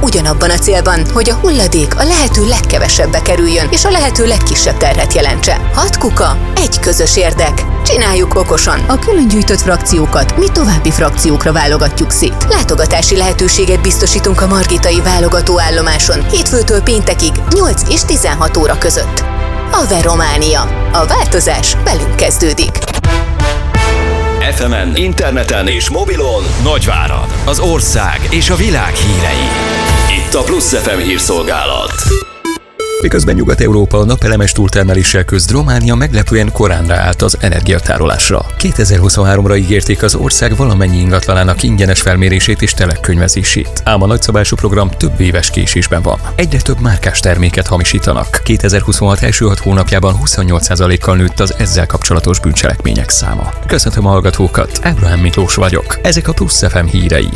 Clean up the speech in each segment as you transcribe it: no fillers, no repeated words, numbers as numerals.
ugyanabban a célban, hogy a hulladék a lehető legkevesebbe kerüljön, és a lehető legkisebb terhet jelentse. 6 kuka, egy közös érdek. Csináljuk okosan. A külön gyűjtött frakciókat mi további frakciókra válogatjuk szét. Látogatási lehetőséget biztosítunk a margitai válogatóállomáson hétfőtől péntekig 8 és 16 óra között. AVE Románia. A változás velünk kezdődik. FM-en, interneten és mobilon Nagyvárad, az ország és a világ hírei. Itt a Plusz FM hírszolgálat. Miközben Nyugat-Európa a napelemes túltermeléssel küzd, Románia meglepően korán ráállt az energiatárolásra. 2023-ra ígérték az ország valamennyi ingatlanának ingyenes felmérését és telekkönyvezését. Ám a nagyszabású program több éves késésben van. Egyre több márkás terméket hamisítanak. 2026 első 6 hónapjában 28%-kal nőtt az ezzel kapcsolatos bűncselekmények száma. Köszöntöm a hallgatókat, Ábrahám Miklós vagyok. Ezek a Plusz FM hírei.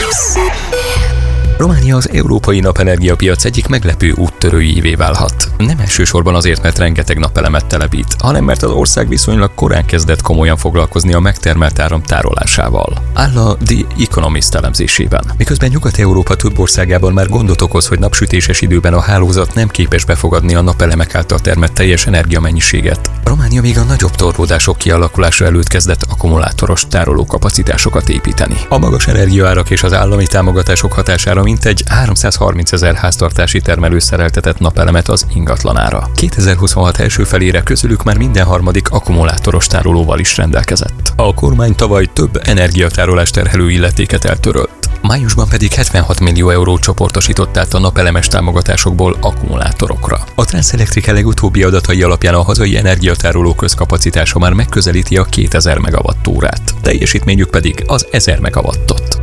Románia az európai napenergiapiac egyik meglepő úttörőjévé válhat. Nem elsősorban azért, mert rengeteg napelemet telepít, hanem mert az ország viszonylag korán kezdett komolyan foglalkozni a megtermelt áram tárolásával. Áll a The Economist elemzésében. Miközben Nyugat-Európa több országában már gondot okoz, hogy napsütéses időben a hálózat nem képes befogadni a napelemek által termelt teljes energiamennyiséget, Románia még a nagyobb torlódások kialakulása előtt kezdett akkumulátoros tárolókapacitásokat építeni. A magas energiaárak és az állami támogatások hatására mintegy 330 000 háztartási termelő szereltetett napelemet az ingatlanára. 2026 első felére közülük már minden harmadik akkumulátoros tárolóval is rendelkezett. A kormány tavaly több energiatárolás terhelő illetéket eltörölt. Májusban pedig 76 millió eurót csoportosított át a napelemes támogatásokból akkumulátorokra. A Transelectrica legutóbbi adatai alapján a hazai energiatároló közkapacitása már megközelíti a 2000 megawattórát, teljesítményük pedig az 1000 megawattot.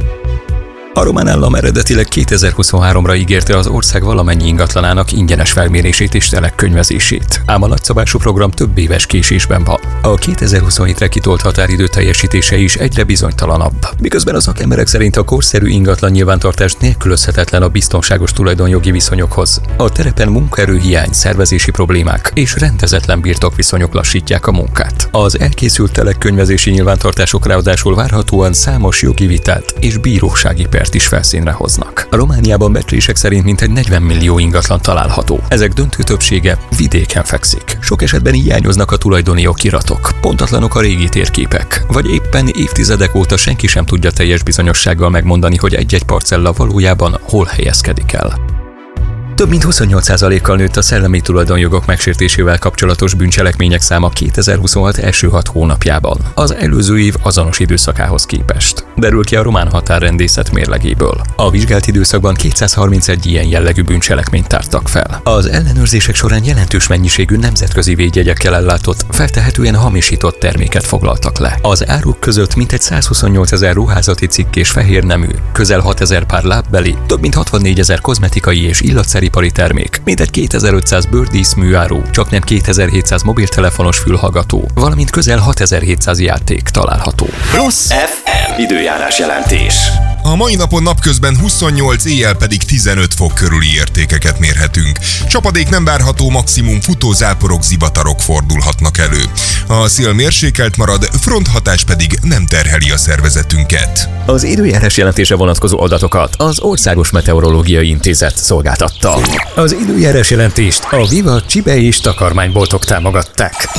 A román állam eredetileg 2023-ra ígérte az ország valamennyi ingatlanának ingyenes felmérését és telekkönyvezését, ám a nagyszabású program több éves késésben van. A 2027-re kitolt határidő teljesítése is egyre bizonytalanabb. Miközben a szakemberek szerint a korszerű ingatlan nyilvántartás nélkülözhetetlen a biztonságos tulajdonjogi viszonyokhoz. A terepen munkaerőhiány, szervezési problémák és rendezetlen birtokviszonyok lassítják a munkát. Az elkészült telekkönyvezési nyilvántartások ráadásul várhatóan számos jogi vitát és bírósági pert is felszínre hoznak. A Romániában becslések szerint mintegy 40 millió ingatlan található. Ezek döntő többsége vidéken fekszik. Sok esetben hiányoznak a tulajdoni okiratok, pontatlanok a régi térképek, vagy éppen évtizedek óta senki sem tudja teljes bizonyossággal megmondani, hogy egy-egy parcella valójában hol helyezkedik el. Több mint 28%-kal nőtt a szellemi tulajdonjogok megsértésével kapcsolatos bűncselekmények száma 2026 első 6 hónapjában, az előző év azonos időszakához képest. Derül ki a román határrendészet mérlegéből. A vizsgált időszakban 231 ilyen jellegű bűncselekményt tártak fel. Az ellenőrzések során jelentős mennyiségű nemzetközi védjegyekkel ellátott, feltehetően hamisított terméket foglaltak le. Az áruk között mintegy 128 000 ruházati cikk és fehér nemű, közel 6 000 pár lábbeli, több mint 64 000 kozmetikai és illatszeripari termék, mintegy 2500 bőrdíszműáru, csaknem 2700 mobiltelefonos fülhallgató, valamint közel 6700 játék található. Plusz FM időjárás jelentés. A mai napon napközben 28, éjjel pedig 15 fok körüli értékeket mérhetünk. Csapadék nem várható, maximum futózáporok, zivatarok fordulhatnak elő. A szél mérsékelt marad, fronthatás pedig nem terheli a szervezetünket. Az időjárás jelentése vonatkozó adatokat az Országos Meteorológiai Intézet szolgáltatta. Az időjárás jelentést a Viva csibe és takarmányboltok támogatták.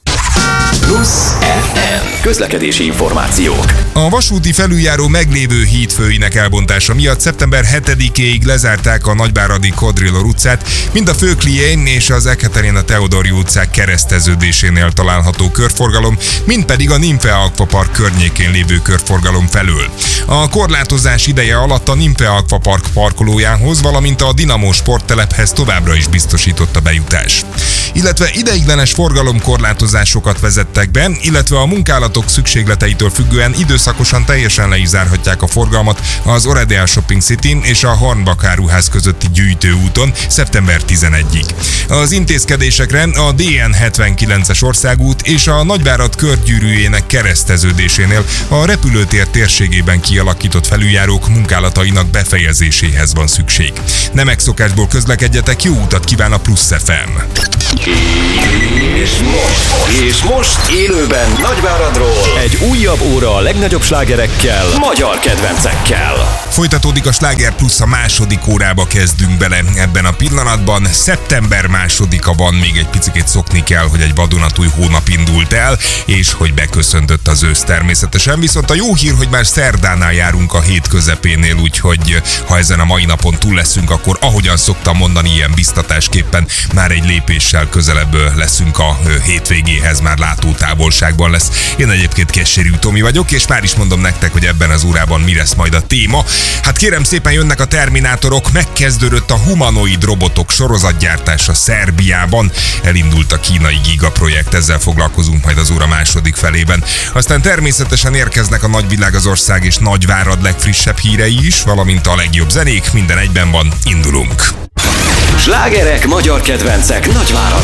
Plusz FM közlekedési információk. A vasúti felüljáró meglévő hídfőinek elbontása miatt szeptember 7-éig lezárták a Nagyváradi Kodrillor utcát, mind a Főklién és az Ekaterina Teodoriu utcák kereszteződésénél található körforgalom, mind pedig a Nimfea Aquapark környékén lévő körforgalom felől. A korlátozás ideje alatt a Nimfea Aquapark parkolójához, valamint a Dinamo sporttelephez továbbra is biztosított a bejutás. Illetve ideiglenes forgalomkorlátozásokat vezettek be, illetve a munkálatok szükségleteitől függően időszakosan teljesen le is zárhatják a forgalmat az Oradea Shopping City és a Hornbach áruház közötti gyűjtőúton szeptember 11-ig. Az intézkedésekre a DN 79-es országút és a Nagyvárad körgyűrűjének kereszteződésénél a repülőtér térségében kialakított felüljárók munkálatainak befejezéséhez van szükség. Nem megszokásból közlekedjetek, jó utat kíván a Plusz FM! És most élőben Nagyváradról egy újabb óra a legnagyobb slágerekkel, magyar kedvencekkel. Folytatódik a Sláger Plusz, a második órába kezdünk bele ebben a pillanatban. Szeptember 2-a van, még egy picit szokni kell, hogy egy vadonatúj hónap indult el, és hogy beköszöntött az ősz természetesen. Viszont a jó hír, hogy már szerdánál járunk a hét közepénél, úgyhogy ha ezen a mai napon túl leszünk, akkor ahogyan szoktam mondani, ilyen biztatásképpen már egy lépéssel közelebb leszünk a hétvégéhez, már látótávolságban lesz. Én egyébként Kessérű Tomi vagyok, és már is mondom nektek, hogy ebben az órában mi lesz majd a téma. Hát kérem szépen, jönnek a Terminátorok, megkezdődött a humanoid robotok sorozatgyártása Szerbiában, elindult a kínai Giga projekt, ezzel foglalkozunk majd az óra második felében. Aztán természetesen érkeznek a Nagyvilág az ország és Nagyvárad legfrissebb hírei is, valamint a legjobb zenék, minden egyben van, indulunk. Slágerek, magyar kedvencek Nagyváradról.